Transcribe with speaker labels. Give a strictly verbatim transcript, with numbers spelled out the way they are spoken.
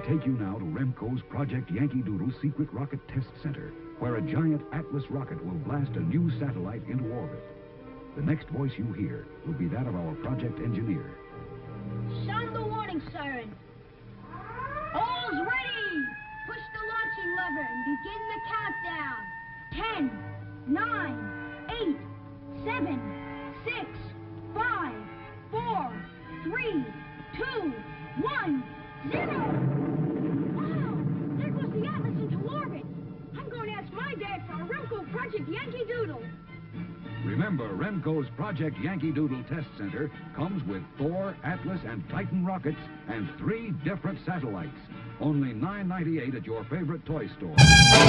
Speaker 1: take you now to Remco's Project Yankee Doodle Secret Rocket Test Center, where a giant Atlas rocket will blast a new satellite into orbit. The next voice you hear will be that of our project engineer.
Speaker 2: Sound the warning siren. All's ready! Push the launching lever and begin the countdown. Ten, nine, eight, seven, six, five, four, three, two, one, zero! Wow! There goes the Atlas into orbit. I'm going to ask my dad for a Remco Project Yankee Doodle.
Speaker 1: Remember, Remco's Project Yankee Doodle Test Center comes with Thor, Atlas, and Titan rockets and three different satellites. Only nine ninety-eight at your favorite toy store.